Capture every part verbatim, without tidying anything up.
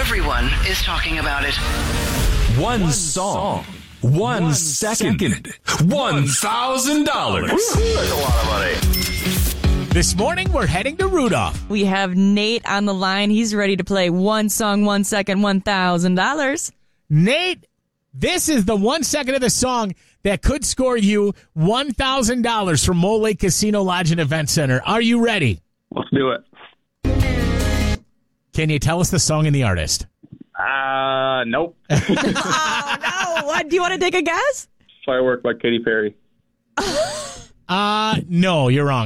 Everyone is talking about it. One, one song, one, one second, second, one thousand dollars. That's a lot of money. This morning, we're heading to Rudolph. We have Nate on the line. He's ready to play one song, one second, one thousand dollars. Nate, this is the one second of the song that could score you one thousand dollars from Mole Lake Casino Lodge and Event Center. Are you ready? Let's do it. Can you tell us the song and the artist? Uh, nope. Oh, no. What? Do you want to take a guess? Firework by Katy Perry. Uh, no, you're wrong.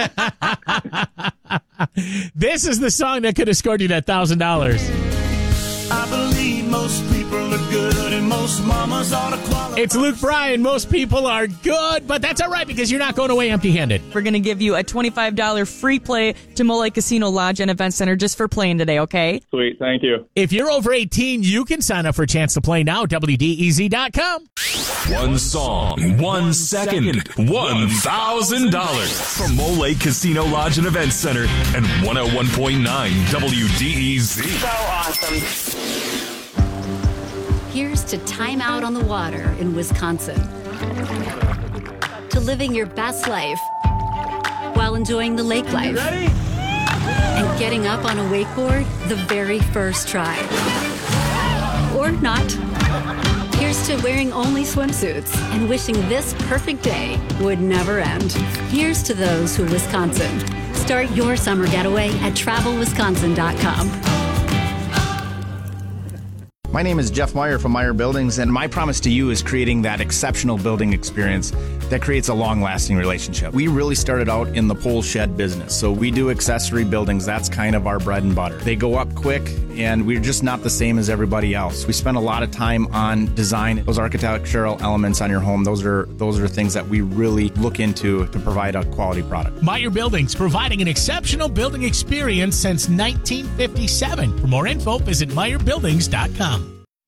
This is the song that could have scored you that one thousand dollars. I believe most people are good and most mamas ought to qualify. It's Luke Bryan. Most people are good, but that's all right because you're not going away empty-handed. We're going to give you a twenty-five dollars free play to Mole Lake Casino Lodge and Event Center just for playing today, okay? Sweet, thank you. If you're over eighteen, you can sign up for a chance to play now, W D E Z dot com. One song, one second, one thousand dollars from Mole Lake Casino Lodge and Event Center and one oh one point nine W D E Z. So awesome. Here's to time out on the water in Wisconsin. To living your best life while enjoying the lake life. Ready? And getting up on a wakeboard the very first try. Or not. Here's to wearing only swimsuits and wishing this perfect day would never end. Here's to those who Wisconsin. Start your summer getaway at travel wisconsin dot com. My name is Jeff Meyer from Meyer Buildings, and my promise to you is creating that exceptional building experience that creates a long-lasting relationship. We really started out in the pole shed business, so we do accessory buildings. That's kind of our bread and butter. They go up quick, and we're just not the same as everybody else. We spend a lot of time on design, those architectural elements on your home. Those are those are things that we really look into to provide a quality product. Meyer Buildings, providing an exceptional building experience since nineteen fifty-seven. For more info, visit Meyer Buildings dot com.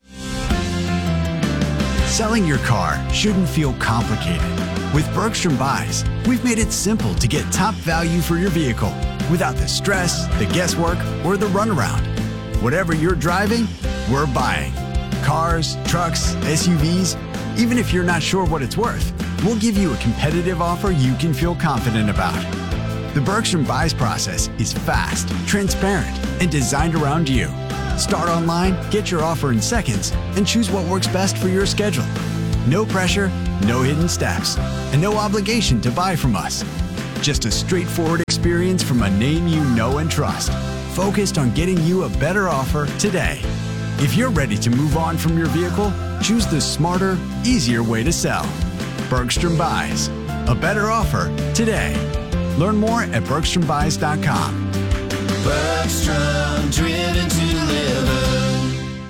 Selling your car shouldn't feel complicated. With Bergstrom Buys, we've made it simple to get top value for your vehicle without the stress, the guesswork, or the runaround. Whatever you're driving, we're buying. Cars, trucks, S U Vs, even if you're not sure what it's worth, we'll give you a competitive offer you can feel confident about. The Bergstrom Buys process is fast, transparent, and designed around you. Start online, get your offer in seconds, and choose what works best for your schedule. No pressure, no hidden steps, and no obligation to buy from us. Just a straightforward experience from a name you know and trust, focused on getting you a better offer today. If you're ready to move on from your vehicle, choose the smarter, easier way to sell. Bergstrom Buys. A better offer today. Learn more at Bergstrom Buys dot com. Bergstrom, driven to live.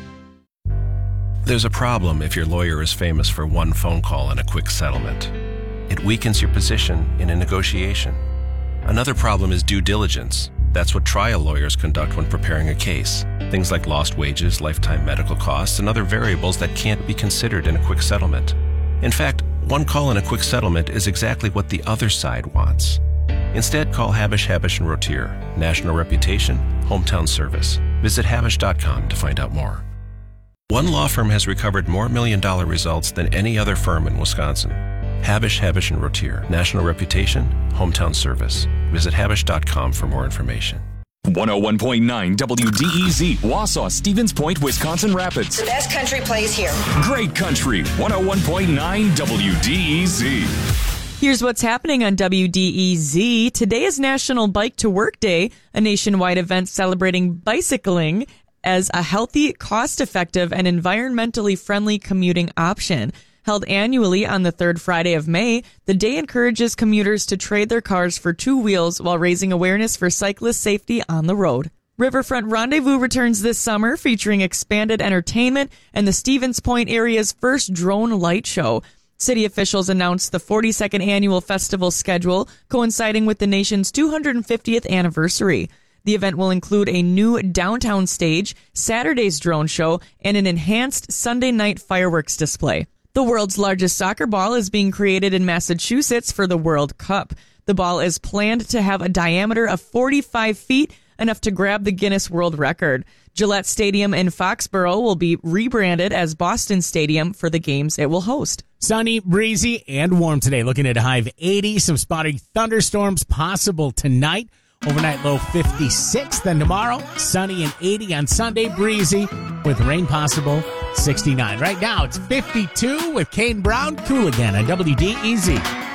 There's a problem if your lawyer is famous for one phone call and a quick settlement. It weakens your position in a negotiation. Another problem is due diligence. That's what trial lawyers conduct when preparing a case. Things like lost wages, lifetime medical costs, and other variables that can't be considered in a quick settlement. In fact, one call and a quick settlement is exactly what the other side wants. Instead, call Habish, Habish and Rotier. National reputation, hometown service. Visit Habish dot com to find out more. One law firm has recovered more million-dollar results than any other firm in Wisconsin. Habish, Habish and Rotier. National reputation, hometown service. Visit Habish dot com for more information. one oh one point nine W D E Z, Wausau, Stevens Point, Wisconsin Rapids. The best country plays here. Great country, one oh one point nine W D E Z. Here's what's happening on W D E Z. Today is National Bike to Work Day, a nationwide event celebrating bicycling as a healthy, cost-effective, and environmentally friendly commuting option. Held annually on the third Friday of May, the day encourages commuters to trade their cars for two wheels while raising awareness for cyclist safety on the road. Riverfront Rendezvous returns this summer, featuring expanded entertainment and the Stevens Point area's first drone light show. City officials announced the forty-second annual festival schedule, coinciding with the nation's two hundred fiftieth anniversary. The event will include a new downtown stage, Saturday's drone show, and an enhanced Sunday night fireworks display. The world's largest soccer ball is being created in Massachusetts for the World Cup. The ball is planned to have a diameter of forty-five feet, enough to grab the Guinness World Record. Gillette Stadium in Foxborough will be rebranded as Boston Stadium for the games it will host. Sunny, breezy, and warm today. Looking at a high of eighty. Some spotty thunderstorms possible tonight. Overnight low fifty-six. Then tomorrow, sunny and eighty on Sunday, breezy with rain possible sixty-nine. Right now, it's fifty-two with Kane Brown. Cool again on W D E Z.